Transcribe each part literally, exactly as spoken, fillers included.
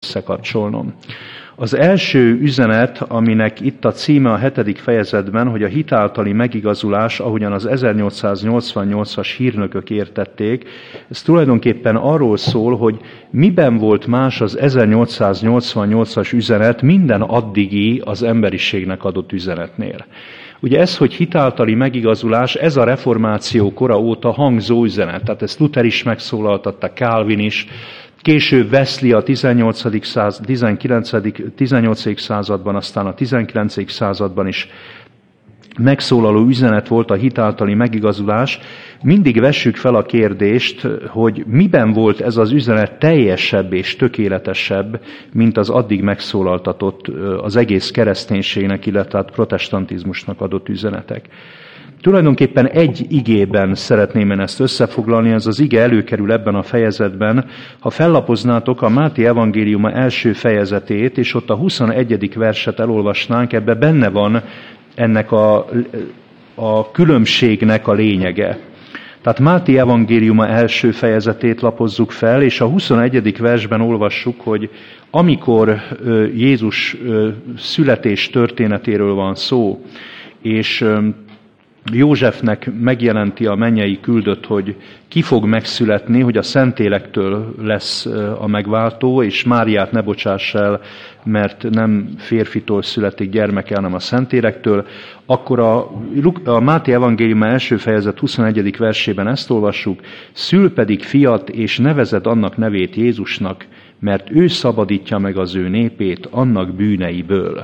összekapcsolnom. Az első üzenet, aminek itt a címe a hetedik fejezetben, hogy a hit általi megigazulás, ahogyan az ezernyolcszáznyolcvannyolcas hírnökök értették, ez tulajdonképpen arról szól, hogy miben volt más az ezernyolcszáznyolcvannyolcas üzenet minden addigi az emberiségnek adott üzenetnél. Ugye ez, hogy hitáltali megigazulás, ez a reformáció kora óta hangzó üzenet. Tehát ezt Luther is megszólaltatta, Calvin is, később Wesley a tizennyolcadik század, tizenkilencedik, tizennyolcadik században, aztán a tizenkilencedik században is megszólaló üzenet volt a hitáltali megigazulás. Mindig vessük fel a kérdést, hogy miben volt ez az üzenet teljesebb és tökéletesebb, mint az addig megszólaltatott az egész kereszténységnek, illetve a protestantizmusnak adott üzenetek. Tulajdonképpen egy igében szeretném én ezt összefoglalni, ez az ige előkerül ebben a fejezetben. Ha fellapoznátok a Máté evangéliuma első fejezetét, és ott a huszonegyedik verset elolvasnánk, ebbe benne van ennek a, a különbségnek a lényege. Tehát Máté evangéliuma első fejezetét lapozzuk fel, és a huszonegyedik versben olvassuk, hogy amikor Jézus születés történetéről van szó, és Józsefnek megjelenti a mennyei küldött, hogy ki fog megszületni, hogy a Szentlélektől lesz a megváltó, és Máriát ne bocsáss el, mert nem férfitól születik gyermeke, hanem a Szentlélektől, akkor a, a Máté evangéliuma első fejezet huszonegyedik versében ezt olvassuk, szül pedig fiat, és nevezed annak nevét Jézusnak, mert ő szabadítja meg az ő népét annak bűneiből.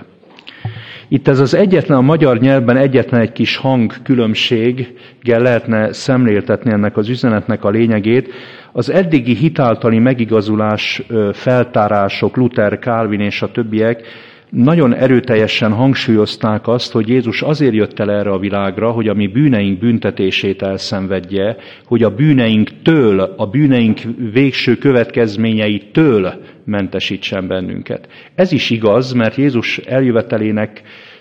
Itt ez az egyetlen, a magyar nyelvben egyetlen egy kis hangkülönbséggel lehetne szemléltetni ennek az üzenetnek a lényegét. Az eddigi hitáltali megigazulás feltárások, Luther, Calvin és a többiek nagyon erőteljesen hangsúlyozták azt, hogy Jézus azért jött el erre a világra, hogy a mi bűneink büntetését elszenvedje, hogy a bűneinktől, a bűneink végső következményeitől mentesítsen bennünket. Ez is igaz, mert Jézus eljövetelének,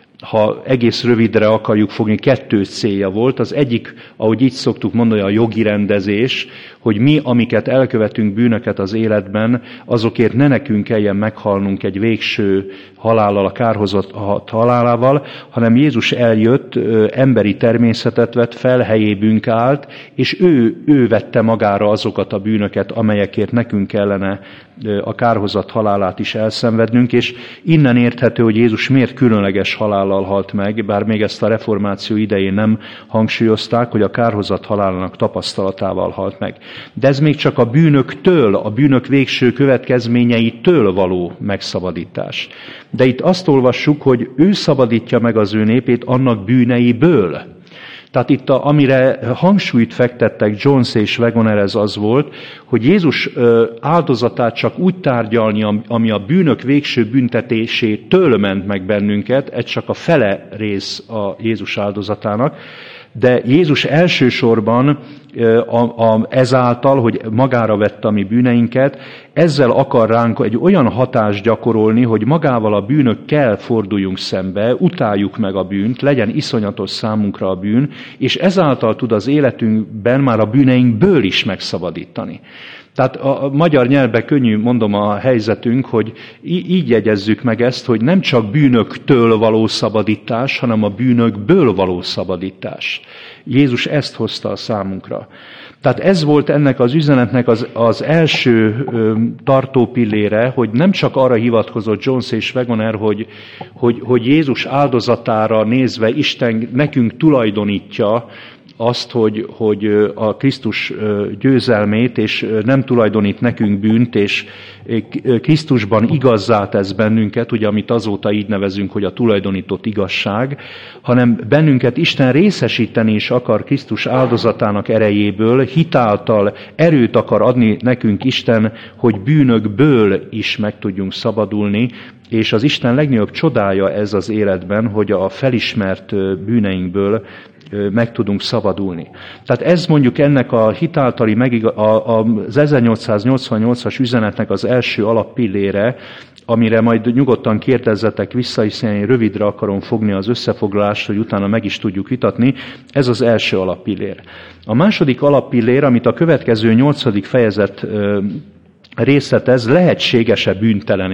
ha egész rövidre akarjuk fogni, kettő célja volt. Az egyik, ahogy így szoktuk mondani, a jogi rendezés, hogy mi, amiket elkövetünk bűnöket az életben, azokért ne nekünk kelljen meghalnunk egy végső halállal, a kárhozott halálával, hanem Jézus eljött, emberi természetet vett fel, helyébünk állt, és ő, ő vette magára azokat a bűnöket, amelyekért nekünk kellene a kárhozat halálát is elszenvednünk, és innen érthető, hogy Jézus miért különleges halállal halt meg, bár még ezt a reformáció idején nem hangsúlyozták, hogy a kárhozat halálának tapasztalatával halt meg. De ez még csak a bűnöktől, a bűnök végső következményeitől való megszabadítás. De itt azt olvassuk, hogy ő szabadítja meg az ő népét annak bűneiből. Tehát itt, a, amire hangsúlyt fektettek Jones és Wegener, ez az volt, hogy Jézus áldozatát csak úgy tárgyalni, ami a bűnök végső büntetésétől ment meg bennünket, ez csak a fele rész a Jézus áldozatának, de Jézus elsősorban a, a, ezáltal, hogy magára vette a mi bűneinket, ezzel akar ránk egy olyan hatást gyakorolni, hogy magával a bűnökkel forduljunk szembe, utáljuk meg a bűnt, legyen iszonyatos számunkra a bűn, és ezáltal tud az életünkben már a bűneinkből is megszabadítani. Tehát a magyar nyelvben könnyű, mondom, a helyzetünk, hogy így jegyezzük meg ezt, hogy nem csak bűnöktől való szabadítás, hanem a bűnökből való szabadítás. Jézus ezt hozta a számunkra. Tehát ez volt ennek az üzenetnek az, az első ö, tartópillére, hogy nem csak arra hivatkozott Jones és Wegener, hogy, hogy, hogy Jézus áldozatára nézve Isten nekünk tulajdonítja azt, hogy, hogy a Krisztus győzelmét, és nem tulajdonít nekünk bűnt, és Krisztusban igazzá tesz bennünket, ugye, amit azóta így nevezünk, hogy a tulajdonított igazság, hanem bennünket Isten részesíteni is akar Krisztus áldozatának erejéből, hitáltal erőt akar adni nekünk Isten, hogy bűnökből is meg tudjunk szabadulni, és az Isten legnagyobb csodája ez az életben, hogy a felismert bűneinkből meg tudunk szabadulni. Tehát ez mondjuk ennek a hitáltali, megiga, a, az ezernyolcszáznyolcvannyolcas üzenetnek az első alappillére, amire majd nyugodtan kérdezzetek vissza, hiszen én rövidre akarom fogni az összefoglalást, hogy utána meg is tudjuk vitatni. Ez az első alappillér. A második alappillér, amit a következő nyolcadik fejezet részletez, lehetséges-e bűntelen